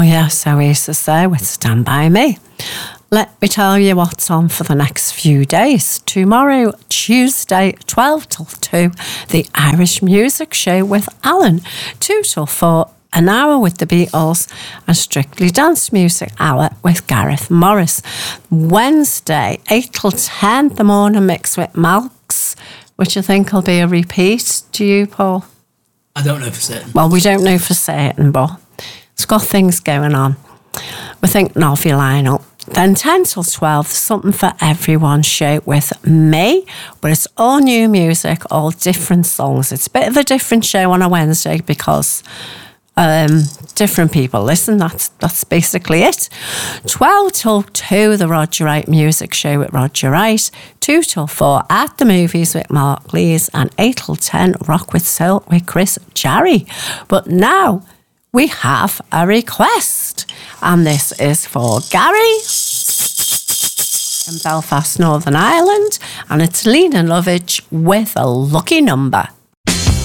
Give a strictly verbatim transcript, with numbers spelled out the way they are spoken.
Oh yes, Oasis there with Stand By Me. Let me tell you what's on for the next few days. Tomorrow, Tuesday, twelve till two, the Irish Music Show with Alan. two till four, an hour with the Beatles, and Strictly Dance Music Hour with Gareth Morris. Wednesday, eight till ten, the morning mix with Malks, which I think will be a repeat. Do you, Paul? I don't know for certain. Well, we don't know for certain, but it's got things going on. We think of your lineup. Then ten till twelve, Something for Everyone show with me, but it's all new music, all different songs. It's a bit of a different show on a Wednesday because um, different people listen. That's that's basically it. twelve till two, the Roger Wright Music Show with Roger Wright. two till four, At the Movies with Mark Lees. And eight till ten, Rock with Soul with Chris Jarry. But now we have a request, and this is for Gary in Belfast, Northern Ireland, and it's Lena Lovitch with A Lucky Number.